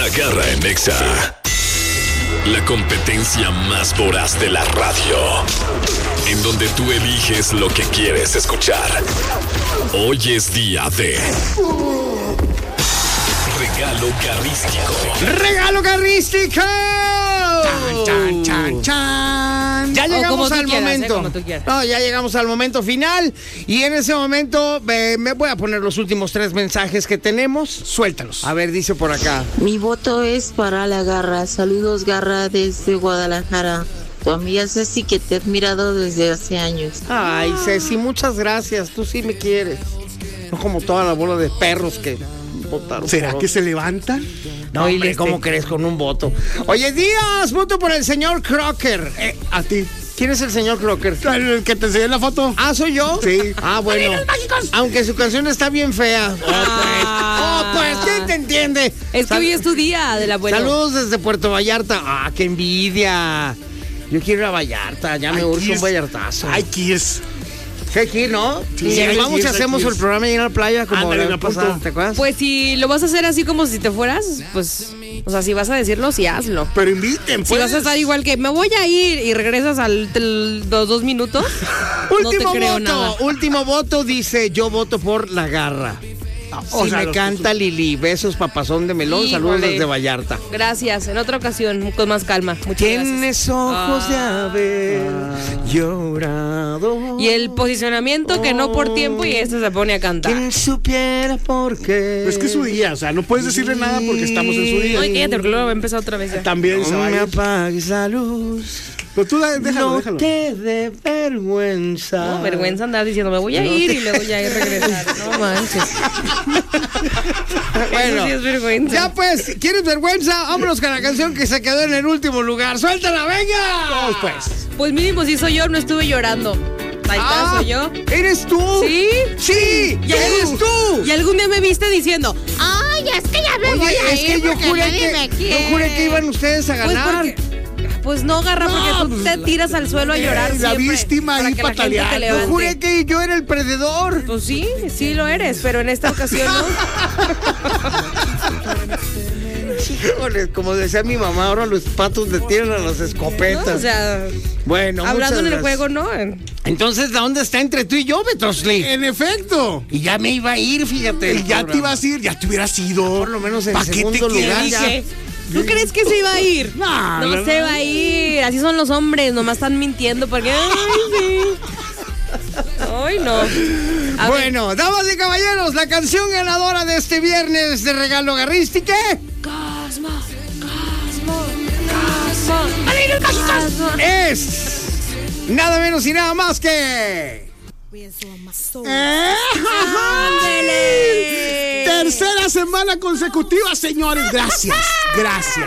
La Garra en Nexa. La competencia más voraz de la radio. En donde tú eliges lo que quieres escuchar. Hoy es día de Regalo Garrístico. ¡Regalo Garrístico! Chan, chan, chan. Ya llegamos al quieras, momento. como tú quieras. No, ya llegamos al momento final. Y en ese momento me voy a poner los últimos 3 mensajes que tenemos. Suéltalos. A ver, dice por acá. Mi voto es para la Garra. Saludos, Garra, desde Guadalajara. Tu amiga Ceci, que te he admirado desde hace años. Ay, Ceci, muchas gracias. Tú sí me quieres. No como toda la bola de perros que votaron. ¿Será por que se levantan? No, hombre, ¿cómo crees con un voto? Oye, Díaz, voto por el señor Crocker. A ti. ¿Quién es el señor Crocker? El que te enseñé la foto. Ah, ¿soy yo? Sí. Ah, bueno. Aunque su canción está bien fea. Pues, ¿quién te entiende? Es que hoy es tu día del abuelo. Saludos desde Puerto Vallarta. Ah, qué envidia. Yo quiero ir a Vallarta, ya me urge un vallartazo. Ay, Kiss. ¿Qué, no? Sí, Y vamos y sí, hacemos sí. el programa y ir a la playa como Ándale, la me vez pasada, apunto. ¿te acuerdas? Pues si lo vas a hacer así como si te fueras, pues, o sea, si vas a decirlo, sí hazlo. Pero inviten, Si pues. vas a estar igual que me voy a ir y regresas los 2 minutos, no te creo nada. Último voto, dice, yo voto por la Garra. O Si sea, me los- canta Lili, besos papazón de melón, saludos Híjole. desde Vallarta. Gracias, en otra ocasión, con más calma. Muchas gracias. Tienes ojos de haber llorado. Y el posicionamiento que no por tiempo y este se pone a cantar. Quien supiera por qué. Es que es su día, o sea, no puedes decirle nada porque estamos en su día. Ay, cállate, porque luego va a empezar otra vez ya. También se No va a me ir. apagues la luz. Pero tú déjalo, No déjalo. te dé vergüenza. No, vergüenza andar diciendo me voy a ir y luego ya regresar. No manches. Bueno, Eso sí es vergüenza. ya pues, ¿quieres vergüenza? Vámonos con la canción que se quedó en el último lugar. ¡Suéltala, venga! Vamos, pues. Pues mínimo si soy yo, no estuve llorando. Ahí está, soy yo. ¿Eres tú? ¿Sí? ¡Sí! Y ¡Eres algún- tú! Y algún día me viste diciendo, Ay, es que ya me Oye, voy a es que ir yo porque juré nadie me quiere. yo juré que iban ustedes a pues ganar. pues no, Garra, porque tú te tiras al suelo a llorar la siempre, víctima para ahí que la gente pataleando. te Yo levante. juré que yo era el perdedor. Pues sí, sí lo eres, pero en esta ocasión no. Híjole, como decía mi mamá, ahora los patos detienen a las escopetas. ¿No? O sea, Bueno, hablando muchas en el gracias. juego, ¿no? Entonces, ¿de dónde está entre tú y yo, Betrosli? En efecto. Y ya me iba a ir, fíjate. Y ya te ibas a ir, ya te hubieras ido. Por lo menos en ¿Pa' qué te segundo quieres? lugar ya. Dije, ¿tú crees que se iba a ir? No se va a ir. Así son los hombres, nomás están mintiendo porque. Ay, sí. Ay, no. A ver, Bueno, damas y caballeros, la canción ganadora de este viernes de Regalo Garrístico es nada menos y nada más que... ándele. Tercera semana consecutiva, señores. Gracias. Gracias.